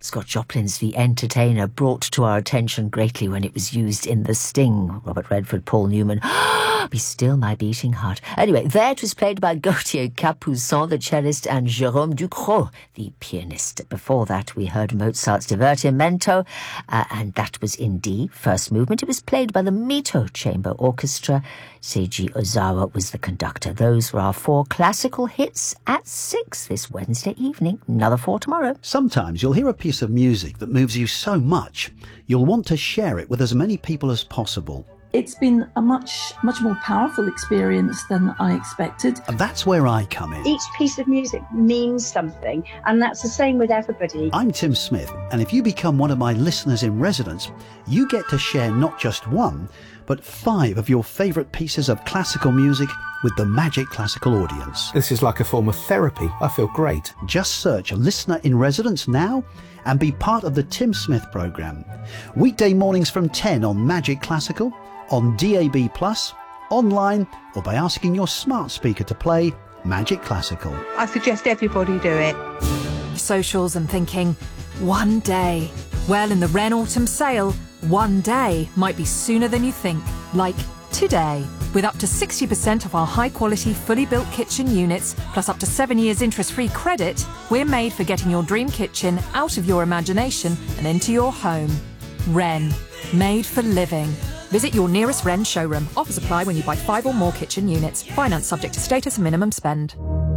Scott Joplin's The Entertainer, brought to our attention greatly when it was used in The Sting. Robert Redford, Paul Newman. Be still my beating heart. Anyway, there it was played by Gauthier Capuçon, the cellist, and Jérôme Ducrot, the pianist. Before that, we heard Mozart's Divertimento, and that was in D, first movement. It was played by the Mito Chamber Orchestra. Seiji Ozawa was the conductor. Those were our 4 classical hits at 6 this Wednesday evening. Another 4 tomorrow. Sometimes you'll hear a piece of music that moves you so much, you'll want to share it with as many people as possible. It's been a much more powerful experience than I expected. And that's where I come in. Each piece of music means something, and that's the same with everybody. I'm Tim Smith, and if you become one of my listeners in residence, you get to share not just 1, but 5 of your favourite pieces of classical music with the Magic Classical audience. This is like a form of therapy. I feel great. Just search Listener in Residence now and be part of the Tim Smith programme. Weekday mornings from 10 on Magic Classical, on DAB+, online, or by asking your smart speaker to play Magic Classical. I suggest everybody do it. Socials and thinking, one day. Well, in the Wren Autumn Sale, one day might be sooner than you think, like today. With up to 60% of our high-quality, fully built kitchen units, plus up to 7 years interest-free credit, we're made for getting your dream kitchen out of your imagination and into your home. Wren, made for living. Visit your nearest Wren showroom. Offers apply when you buy 5 or more kitchen units. Finance subject to status and minimum spend.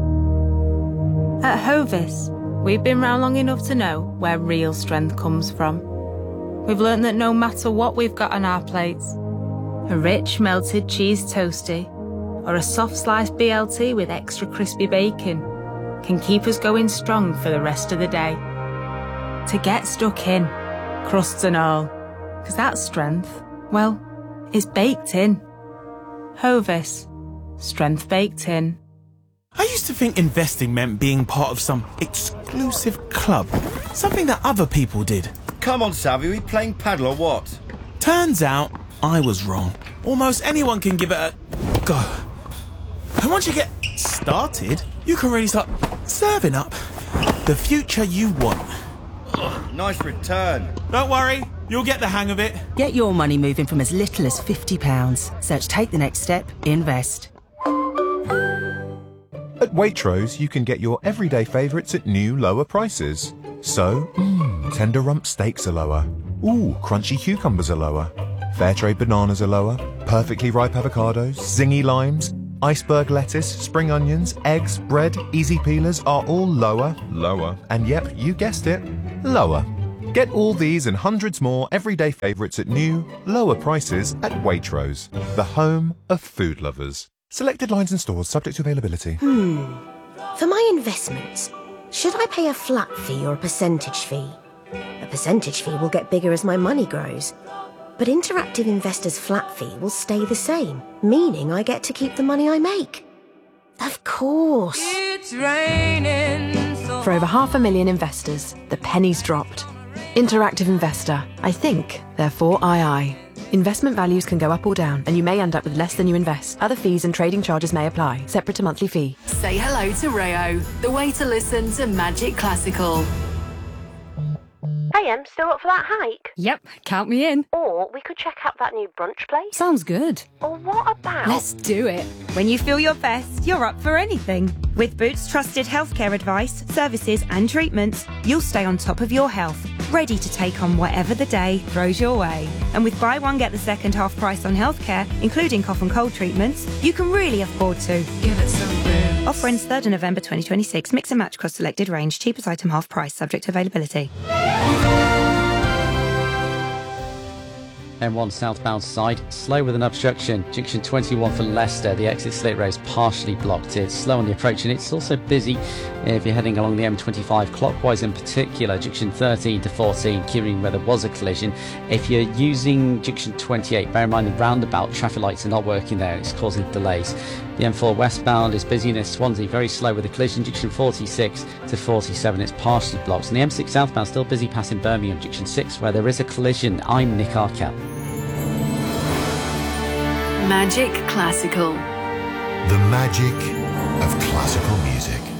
At Hovis, we've been round long enough to know where real strength comes from. We've learnt that no matter what we've got on our plates, a rich melted cheese toastie or a soft sliced BLT with extra crispy bacon can keep us going strong for the rest of the day. To get stuck in, crusts and all, because that strength, well, it's baked in. Hovis. Strength baked in. I used to think investing meant being part of some exclusive club. Something that other people did. Come on, Savvy, are we playing paddle or what? Turns out, I was wrong. Almost anyone can give it a go. And once you get started, you can really start serving up the future you want. Nice return. Don't worry. You'll get the hang of it. Get your money moving from as little as £50. Search Take the Next Step, Invest. At Waitrose, you can get your everyday favourites at new, lower prices. So, tender rump steaks are lower. Ooh, crunchy cucumbers are lower. Fair trade bananas are lower. Perfectly ripe avocados, zingy limes, iceberg lettuce, spring onions, eggs, bread, easy peelers are all lower. And yep, you guessed it, lower. Get all these and hundreds more everyday favourites at new, lower prices at Waitrose, the home of food lovers. Selected lines and stores subject to availability. For my investments, should I pay a flat fee or a percentage fee? A percentage fee will get bigger as my money grows. But Interactive Investor's flat fee will stay the same, meaning I get to keep the money I make. Of course. It's raining. For over 500,000 investors, the penny's dropped. Interactive Investor. I think, therefore I. Investment values can go up or down, and you may end up with less than you invest. Other fees and trading charges may apply, separate to monthly fee. Say hello to Rayo, the way to listen to Magic Classical. Hey, still up for that hike? Yep, count me in. Or we could check out that new brunch place. Sounds good. Or what about... Let's do it. When you feel your best, you're up for anything. With Boots trusted healthcare advice, services and treatments, you'll stay on top of your health, ready to take on whatever the day throws your way. And with buy one get the second half price on healthcare, including cough and cold treatments, you can really afford to. Give it some Boots. Offer ends 3rd of November 2026. Mix and match across selected range. Cheapest item half price, subject to availability. M1 southbound side, slow with an obstruction. Junction 21 for Leicester, the exit slate road is partially blocked. It's slow on the approach and it's also busy if you're heading along the M25 clockwise in particular. Junction 13 to 14, Kieran, where there was a collision. If you're using Junction 28, bear in mind the roundabout traffic lights are not working there. It's causing delays. The M4 westbound is busy near Swansea, very slow with a collision. Junction 46 to 47, it's partially blocked. And the M6 southbound still busy passing Birmingham, Junction 6, where there is a collision. I'm Nick Arkell. Magic Classical. The magic of classical music.